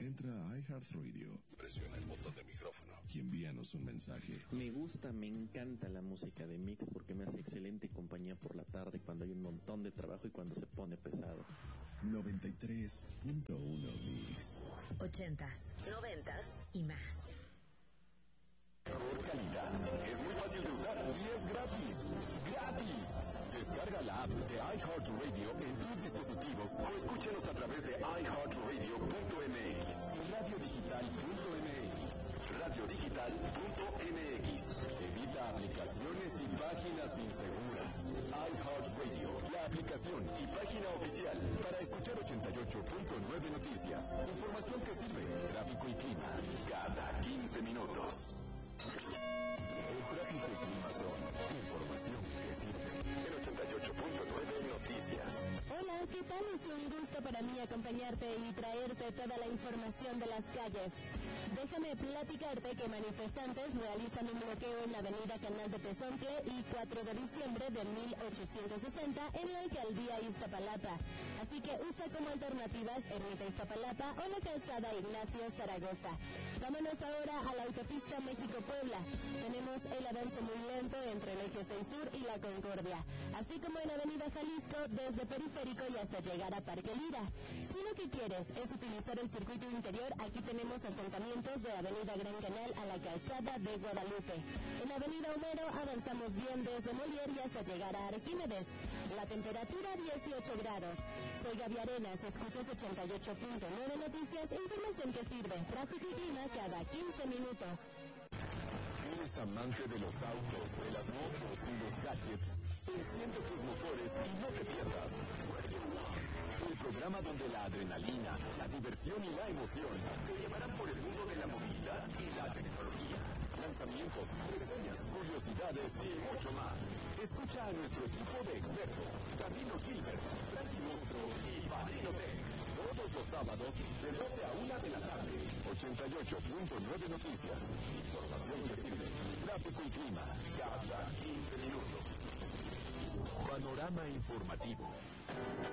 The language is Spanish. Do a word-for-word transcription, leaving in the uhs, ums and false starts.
Entra a iHeartRadio, presiona el botón de micrófono y envíanos un mensaje. Me gusta, me encanta la música de Mix porque me hace excelente compañía por la tarde cuando hay un montón de trabajo y cuando se pone pesado. noventa y tres punto uno Mix. Ochentas, noventas y más. Mejor calidad. Es muy fácil de usar y es gratis. ¡Gratis! Descarga la app de iHeartRadio en tus dispositivos o escúchanos a través de iHeartRadio punto m x, radiodigital punto m x, radiodigital punto m x. Evita aplicaciones y páginas inseguras. iHeartRadio, la aplicación y página oficial para escuchar ochenta y ocho punto nueve noticias. Información que sirve, tráfico y clima, cada quince minutos. El tráfico y clima son información que sirve. En ochenta y ocho punto nueve Noticias. Hola, ¿qué tal? Es un gusto para mí acompañarte y traerte toda la información de las calles. Déjame platicarte que manifestantes realizan un bloqueo en la avenida Canal de Tezontle y cuatro de diciembre de mil ochocientos sesenta en la alcaldía Iztapalapa. Así que usa como alternativas Ermita Iztapalapa o la calzada Ignacio Zaragoza. Vámonos ahora a la autopista México-Puebla. Tenemos el avance muy lento entre el eje seis Sur y la Concordia, así como en Avenida Jalisco desde Periférico y hasta llegar a Parque Lira. Si lo que quieres es utilizar el circuito interior, aquí tenemos asentamientos de Avenida Gran Canal a la calzada de Guadalupe. En Avenida Homero avanzamos bien desde Molière y hasta llegar a Arquímedes. La temperatura dieciocho grados. Soy Gaby Arenas, escuchas ochenta y ocho punto nueve Noticias, información que sirve, tráfico y clima cada quince minutos. ¿Eres amante de los autos, de las motos y los gadgets? Enciende tus motores y no te pierdas el programa donde la adrenalina, la diversión y la emoción te llevarán por el mundo de la movilidad y la tecnología. Lanzamientos, reseñas, curiosidades y mucho más. Escucha a nuestro equipo de expertos, Camilo Gilbert, Frankie Monstro y Padrino Tech. Todos los sábados de doce a una de la tarde. ochenta y ocho punto nueve Noticias. Información que sirve. Tráfico y clima cada quince minutos. Panorama informativo.